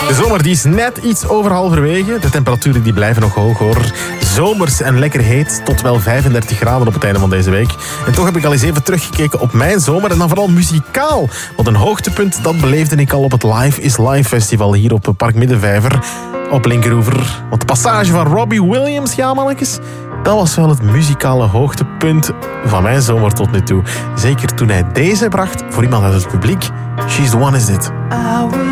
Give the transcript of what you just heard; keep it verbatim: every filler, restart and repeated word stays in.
De zomer die is net iets over halverwege. De temperaturen die blijven nog hoog hoor. Zomers en lekker heet, tot wel vijfendertig graden op het einde van deze week. En toch heb ik al eens even teruggekeken op mijn zomer en dan vooral muzikaal. Want een hoogtepunt, dat beleefde ik al op het Live is Live festival hier op Park Middenvijver. Op Linkeroever. Want de passage van Robbie Williams, ja mannetjes, dat was wel het muzikale hoogtepunt van mijn zomer tot nu toe. Zeker toen hij deze bracht voor iemand uit het publiek. She's the One is dit.